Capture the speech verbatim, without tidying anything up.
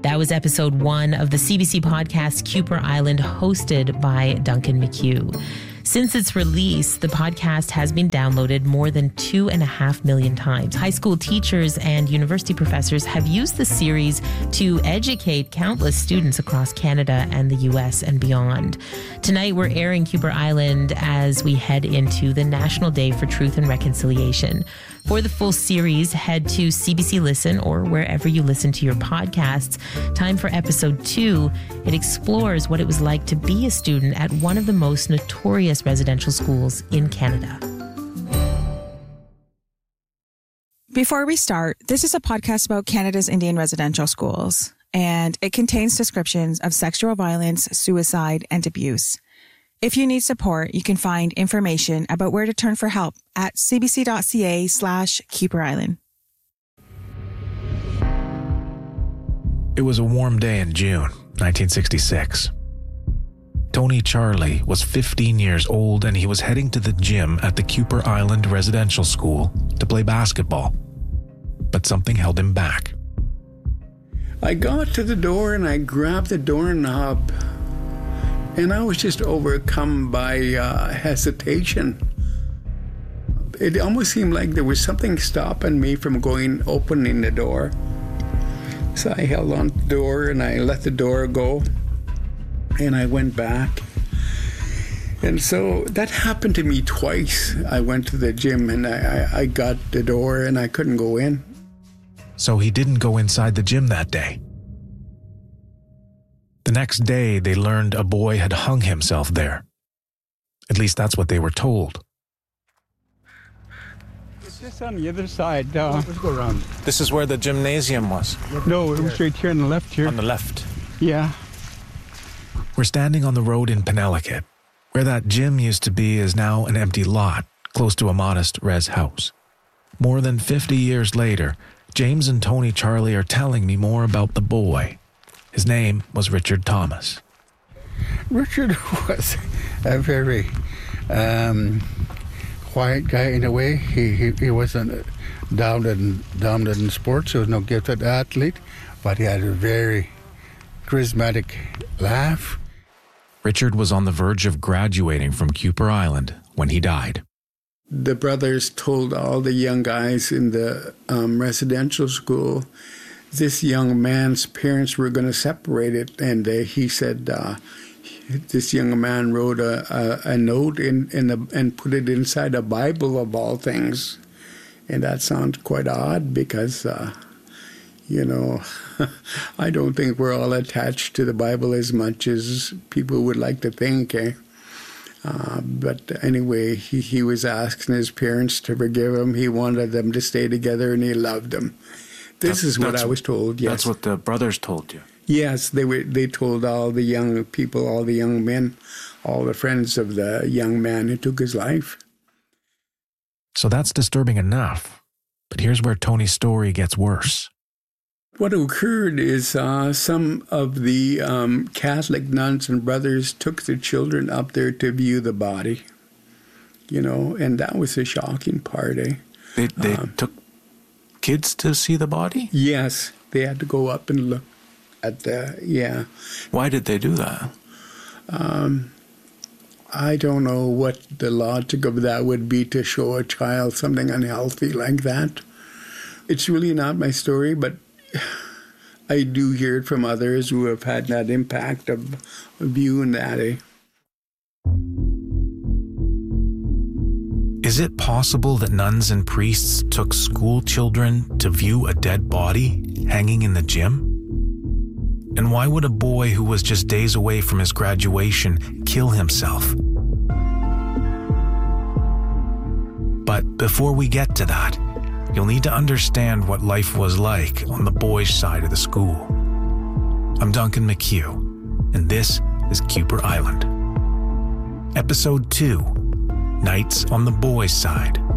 That was episode one of the C B C podcast Kuper Island, hosted by Duncan McHugh. Since its release, the podcast has been downloaded more than two and a half million times. High school teachers and university professors have used the series to educate countless students across Canada and the U S and beyond. Tonight, we're airing Kuper Island as we head into the National Day for Truth and Reconciliation. For the full series, head to C B C Listen or wherever you listen to your podcasts. Time for episode two. It explores what it was like to be a student at one of the most notorious residential schools in Canada. Before we start, this is a podcast about Canada's Indian residential schools, and it contains descriptions of sexual violence, suicide, and abuse. If you need support, you can find information about where to turn for help at cbc.ca slash Kuper Island. It was a warm day in June, nineteen sixty-six. Tony Charlie was fifteen years old and he was heading to the gym at the Kuper Island Residential School to play basketball. But something held him back. I got to the door and I grabbed the doorknob. And I was just overcome by uh, hesitation. It almost seemed like there was something stopping me from going, opening the door. So I held on to the door and I let the door go. And I went back. And so that happened to me twice. I went to the gym and I, I, I got the door and I couldn't go in. So he didn't go inside the gym that day. The next day, they learned a boy had hung himself there. At least that's what they were told. It's just on the other side. Uh, Let's go around. This is where the gymnasium was. no, it was right here on the left here. On the left. Yeah. We're standing on the road in Penelakut. Where that gym used to be is now an empty lot, close to a modest res house. More than fifty years later, James and Tony Charlie are telling me more about the boy. His name was Richard Thomas. Richard was a very um, quiet guy in a way. He he, he wasn't dominant, dominant in sports. He was no gifted athlete, but he had a very charismatic laugh. Richard was on the verge of graduating from Kuper Island when he died. The brothers told all the young guys in the um, residential school this young man's parents were going to separate it, and uh, he said uh, this young man wrote a, a, a note in, in the, and put it inside a Bible of all things. And that sounds quite odd because, uh, you know, I don't think we're all attached to the Bible as much as people would like to think. Eh? Uh, but anyway, he, he was asking his parents to forgive him. He wanted them to stay together, and he loved them. This that, is what I was told, yes. That's what the brothers told you? Yes, they were. They told all the young people, all the young men, all the friends of the young man who took his life. So that's disturbing enough. But here's where Tony's story gets worse. What occurred is uh, some of the um, Catholic nuns and brothers took their children up there to view the body, you know, and that was the shocking part, eh? They, they um, took kids to see the body? Yes, they had to go up and look at the, yeah. Why did they do that? Um, I don't know what the logic of that would be to show a child something unhealthy like that. It's really not my story, but I do hear it from others who have had that impact of viewing that. Eh? Is it possible that nuns and priests took school children to view a dead body hanging in the gym? And why would a boy who was just days away from his graduation kill himself? But before we get to that, you'll need to understand what life was like on the boys' side of the school. I'm Duncan McHugh, and this is Kuper Island. Episode two, Nights on the Boys' Side.